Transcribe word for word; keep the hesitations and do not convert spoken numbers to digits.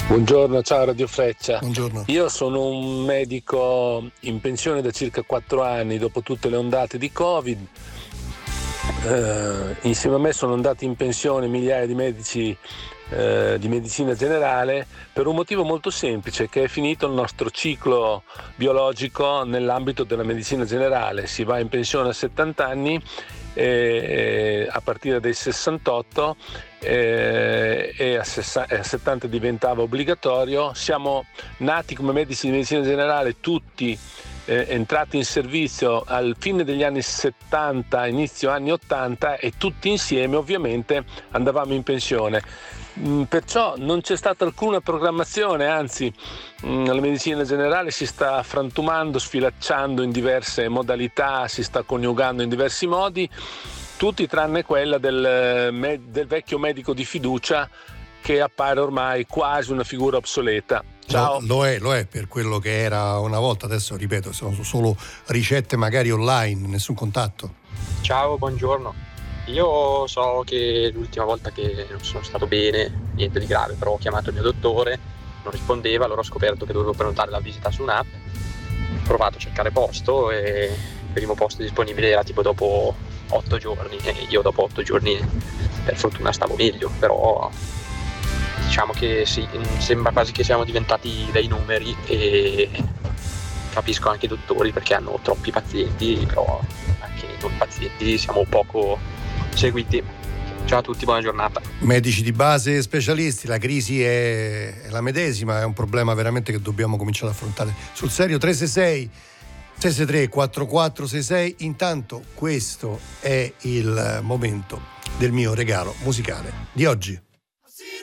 Buongiorno, ciao Radio Freccia. Buongiorno. Io sono un medico in pensione da circa quattro anni dopo tutte le ondate di Covid. Eh, insieme a me sono andati in pensione migliaia di medici eh, di medicina generale per un motivo molto semplice, che è finito il nostro ciclo biologico nell'ambito della medicina generale. Si va in pensione a settanta anni e, a partire dai sessantotto e, e a, sessa, a settanta diventava obbligatorio. Siamo nati come medici di medicina generale tutti eh, entrati in servizio al fine degli anni settanta, inizio anni ottanta, e tutti insieme ovviamente andavamo in pensione. Perciò non c'è stata alcuna programmazione, anzi la medicina generale si sta frantumando, sfilacciando in diverse modalità, si sta coniugando in diversi modi, tutti tranne quella del, del vecchio medico di fiducia, che appare ormai quasi una figura obsoleta. Ciao. No, lo è, lo è per quello che era una volta, adesso ripeto, sono solo ricette magari online, nessun contatto. Ciao, buongiorno. Io so che l'ultima volta che non sono stato bene, niente di grave, però ho chiamato il mio dottore, non rispondeva, allora ho scoperto che dovevo prenotare la visita su un'app, ho provato a cercare posto e il primo posto disponibile era tipo dopo otto giorni e io dopo otto giorni per fortuna stavo meglio, però diciamo che sì, sembra quasi che siamo diventati dei numeri e capisco anche i dottori perché hanno troppi pazienti, però anche noi pazienti siamo poco seguiti. Ciao a tutti, buona giornata. Medici di base e specialisti, la crisi è, è la medesima, è un problema veramente che dobbiamo cominciare ad affrontare sul serio. Tre sei sei sei sei tre quattro quattro sei sei. Intanto questo è il momento del mio regalo musicale di oggi.